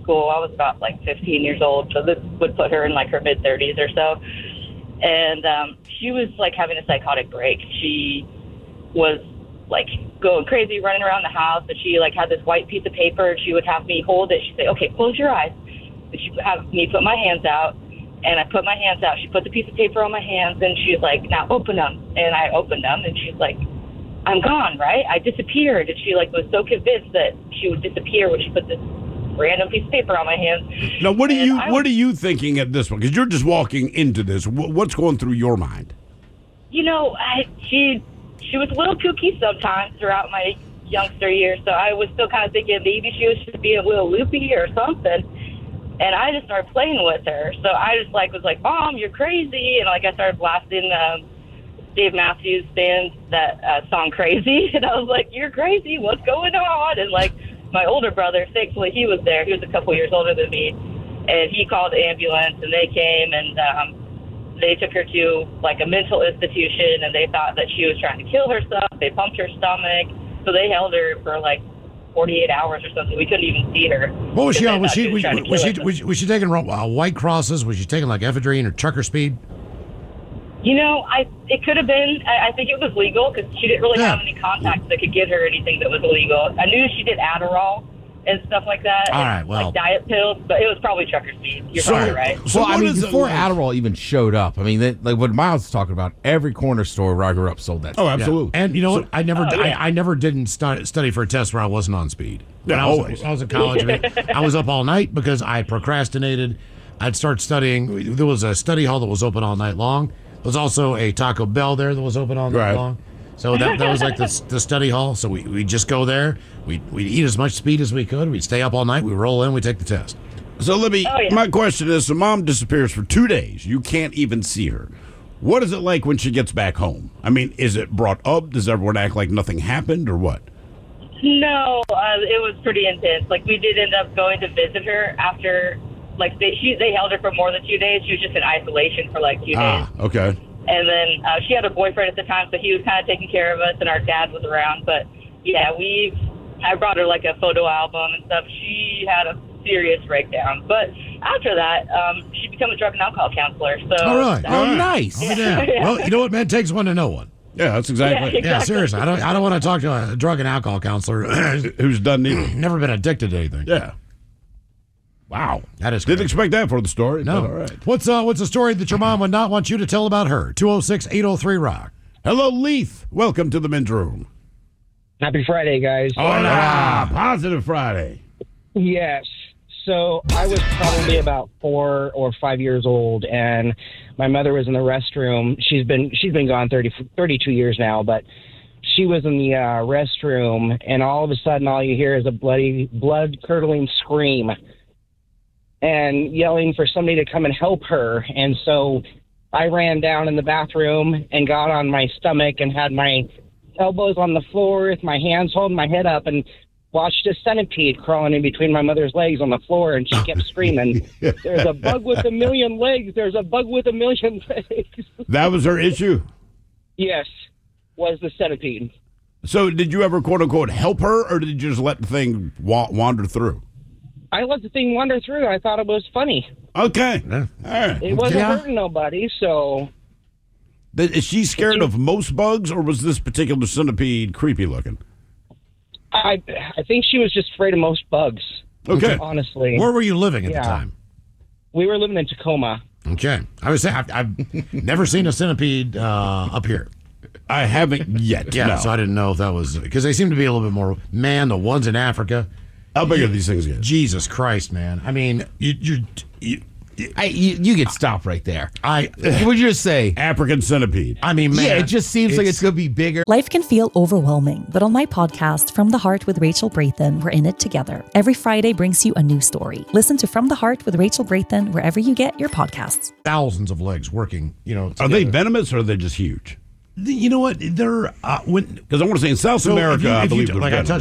school. I was about like 15 years old, so this would put her in like her mid-30s or so. And she was like having a psychotic break. She was like going crazy, running around the house, and she like had this white piece of paper, and she would have me hold it. She'd say, "Okay, close your eyes." And she'd have me put my hands out, and I put my hands out. She put the piece of paper on my hands, and she's like, "Now open them." And I opened them, and she's like, "I'm gone, right? I disappeared." And she like was so convinced that she would disappear when she put this random piece of paper on my hands. Now, what are you thinking at this one? Because you're just walking into this. What's going through your mind? You know, she was a little kooky sometimes throughout my youngster years, so I was still kind of thinking maybe she was just being a little loopy or something. And I just started playing with her. So I just was like, "Mom, you're crazy!" And like I started blasting Dave Matthews Band's that song "Crazy," and I was like, "You're crazy! What's going on?" And like my older brother, thankfully he was there. He was a couple years older than me, and he called the ambulance, and they came, and they took her to like a mental institution, and they thought that she was trying to kill herself. They pumped her stomach, so they held her for like 48 hours or something. We couldn't even see her. What was she on? Was she taking White Crosses? Was she taking like ephedrine or trucker speed? You know, it could have been. I think it was legal because she didn't really have any contacts that could get her anything that was illegal. I knew she did Adderall and stuff like that. All right, well, like diet pills, but it was probably trucker speed. You're probably right. So I mean, before Adderall even showed up, I mean, like what Miles was talking about, every corner store where I grew up sold that. Oh, absolutely. Yeah. And you know what? I never didn't study for a test where I wasn't on speed. Yeah, always. I was in college. I was up all night because I procrastinated. I'd start studying. There was a study hall that was open all night long. There was also a Taco Bell there that was open all night long. So that was like the study hall. So we just go there. We'd eat as much speed as we could. We'd stay up all night. We roll in. We take the test. So Libby, my question is, so Mom disappears for 2 days. You can't even see her. What is it like when she gets back home? I mean, is it brought up? Does everyone act like nothing happened or what? No, it was pretty intense. Like we did end up going to visit her after, like they held her for more than 2 days. She was just in isolation for like 2 days. Ah, okay. And then she had a boyfriend at the time, so he was kind of taking care of us, and our dad was around. But yeah, I brought her like a photo album and stuff. She had a serious breakdown. But after that, she became a drug and alcohol counselor. So all right. Oh, nice. Yeah. Well, you know what, man? It takes one to know one. Yeah, that's exactly. Yeah, seriously. I don't want to talk to a drug and alcohol counselor who's done neither. Never been addicted to anything. Yeah. Wow. That is Didn't expect that for the story. No. All right. What's a story that your mom would not want you to tell about her? 206-803-ROCK. Hello, Leith. Welcome to the men's room. Happy Friday, guys. Hola. Positive Friday. Yes. So I was probably about 4 or 5 years old, and my mother was in the restroom. She's been gone 32 years now, but she was in the restroom, and all of a sudden, all you hear is a blood-curdling scream and yelling for somebody to come and help her. And so I ran down in the bathroom and got on my stomach and had my elbows on the floor with my hands holding my head up and watched a centipede crawling in between my mother's legs on the floor, and she kept screaming, "There's a bug with a million legs! There's a bug with a million legs!" That was her issue? Yes, was the centipede. So did you ever, quote-unquote, help her, or did you just let the thing wander through? I let the thing wander through. I thought it was funny. Okay. Yeah. All right. It wasn't hurting nobody, so... Is she scared of most bugs, or was this particular centipede creepy looking? I think she was just afraid of most bugs. Okay. Honestly. Where were you living at the time? We were living in Tacoma. Okay. I was saying, I've never seen a centipede up here. I haven't yet. Yeah, no. so I didn't know if that was... Because they seem to be a little bit more... Man, the ones in Africa... How big are these things get? Jesus Christ, man. I mean, you could stop right there. Would you just say African centipede? I mean, man. Yeah, it just seems like it's going to be bigger. Life can feel overwhelming, but on my podcast, From the Heart with Rachel Brathen, we're in it together. Every Friday brings you a new story. Listen to From the Heart with Rachel Brathen wherever you get your podcasts. Thousands of legs working, together. Are they venomous or are they just huge? You know what? They're... Because I want to say in South America, I believe they're venomous.